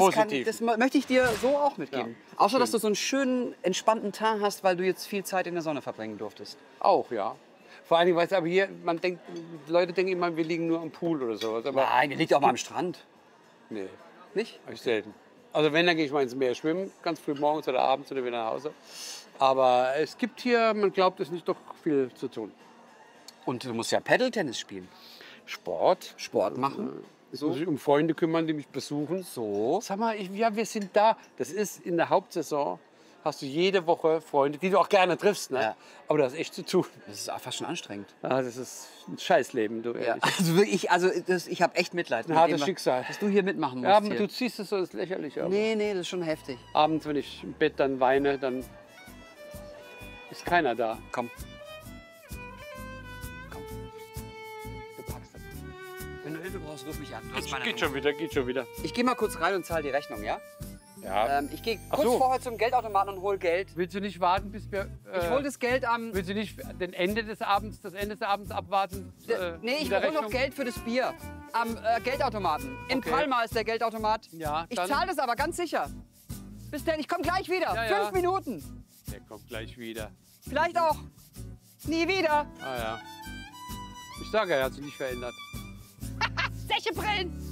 positiv. das möchte ich dir so auch mitgeben. Ja, Außer, schön. dass du so einen schönen, entspannten Tag hast, weil du jetzt viel Zeit in der Sonne verbringen durftest. Auch, ja. Vor allen Dingen, weißt du, aber hier, die Leute denken immer, wir liegen nur am Pool oder sowas. Aber Nein, ihr liegt auch mal am Strand. nee, Nicht? hab ich selten. Also wenn, dann gehe ich mal ins Meer schwimmen, ganz früh morgens oder abends oder wieder nach Hause. Aber es gibt hier, man glaubt es nicht, doch viel zu tun. Und du musst ja Paddle-Tennis spielen. Sport. Sport machen. Ich muss mich um Freunde kümmern, die mich besuchen. So. Sag mal, ja, wir sind da. Das ist in der Hauptsaison, hast du jede Woche Freunde, die du auch gerne triffst. Ne? Ja. Aber du hast echt zu tun. Das ist fast schon anstrengend. Ah, das ist ein Scheißleben, du ehrlich. Also wirklich, ich habe echt Mitleid. Ein mit hartes dem, Schicksal. dass du hier mitmachen musst. Ja, aber hier. du ziehst es so, das ist lächerlich. Aber Nee, das ist schon heftig. abends, wenn ich im Bett dann weine, dann ist keiner da. Komm. Du packst das. Wenn du Hilfe brauchst, ruf mich an. Du hast meine Geht Nummer. schon wieder, geht schon wieder. Ich gehe mal kurz rein und zahle die Rechnung, ja? Ja. Ich gehe Ach kurz so. vorher zum Geldautomaten und hol Geld. Willst du nicht warten, bis wir... Ich hol das Geld am... Willst du nicht das Ende des Abends abwarten? Nee, ich mit der hol noch Rechnung? Geld für das Bier. Am Geldautomaten. In Okay. Palma ist der Geldautomat. Ja, Ich dann- zahle das aber ganz sicher. Bis denn, ich komme gleich wieder. Ja, ja. 5 Minuten. Der kommt gleich wieder. Vielleicht auch nie wieder. Ah ja. Ich sage, er hat sich nicht verändert. Sächebrillen.